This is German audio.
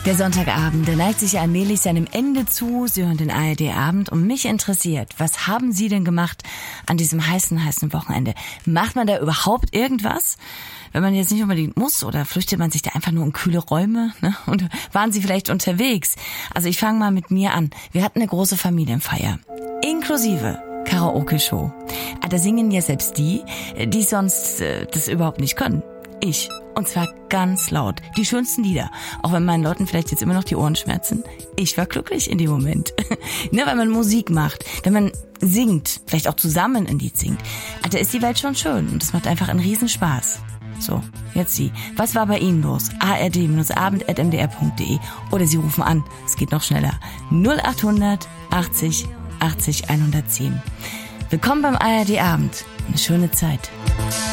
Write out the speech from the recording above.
Der Sonntagabend, der neigt sich ja allmählich seinem Ende zu. Sie hören den ARD-Abend und mich interessiert, was haben Sie denn gemacht an diesem heißen Wochenende? Macht man da überhaupt irgendwas? Wenn man jetzt nicht unbedingt muss oder flüchtet man sich da einfach nur in kühle Räume? Ne? Und waren Sie vielleicht unterwegs? Also ich fange mal mit mir an. Wir hatten eine große Familienfeier, inklusive Karaoke-Show. Da singen ja selbst die sonst das überhaupt nicht können. Ich. Und zwar ganz laut. Die schönsten Lieder. Auch wenn meinen Leuten vielleicht jetzt immer noch die Ohren schmerzen. Ich war glücklich in dem Moment. Ne, weil man Musik macht, wenn man singt, vielleicht auch zusammen ein Lied singt. Da ist die Welt schon schön und es macht einfach einen Riesenspaß. So, jetzt Sie. Was war bei Ihnen los? ard-abend@mdr.de oder Sie rufen an. Es geht noch schneller. 0800 80 80 110. Willkommen beim ARD-Abend. Eine schöne Zeit.